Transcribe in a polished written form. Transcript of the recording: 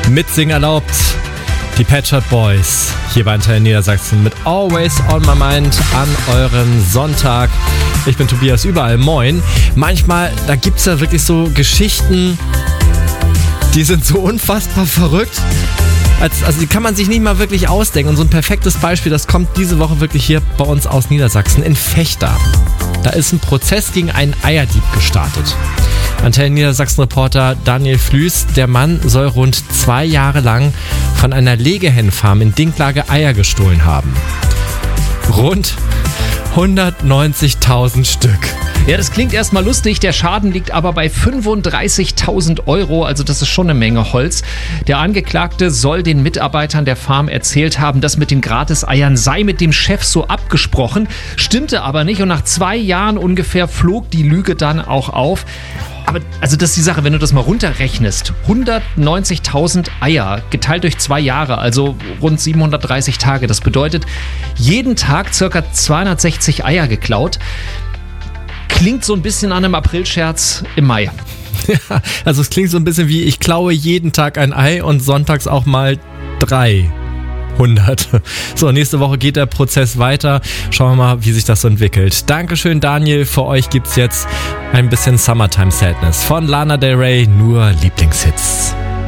Mitsingen erlaubt. Die Pet Shop Boys hier bei Antenne Niedersachsen mit Always on My Mind an eurem Sonntag. Ich bin Tobias Überall, moin. Manchmal, da gibt's ja wirklich so Geschichten, die sind so unfassbar verrückt. Also die kann man sich nicht mal wirklich ausdenken. Und so ein perfektes Beispiel, das kommt diese Woche wirklich hier bei uns aus Niedersachsen in Vechta. Da ist ein Prozess gegen einen Eierdieb gestartet. Antenne Niedersachsen-Reporter Daniel Flüß, der Mann soll rund 2 Jahre lang von einer Legehennenfarm in Dinklage Eier gestohlen haben. Rund 190.000 Stück. Ja, das klingt erstmal lustig, der Schaden liegt aber bei 35.000 Euro, also das ist schon eine Menge Holz. Der Angeklagte soll den Mitarbeitern der Farm erzählt haben, das mit den Gratis-Eiern sei mit dem Chef so abgesprochen, stimmte aber nicht und nach 2 Jahren ungefähr flog die Lüge dann auch auf. Aber also das ist die Sache, wenn du das mal runterrechnest, 190.000 Eier geteilt durch 2 Jahre, also rund 730 Tage, das bedeutet jeden Tag ca. 260 Eier geklaut. Klingt so ein bisschen an einem Aprilscherz im Mai. Ja, also es klingt so ein bisschen wie, ich klaue jeden Tag ein Ei und sonntags auch mal 300. So, nächste Woche geht der Prozess weiter. Schauen wir mal, wie sich das so entwickelt. Dankeschön, Daniel. Für euch gibt's jetzt ein bisschen Summertime Sadness von Lana Del Rey, nur Lieblingshits.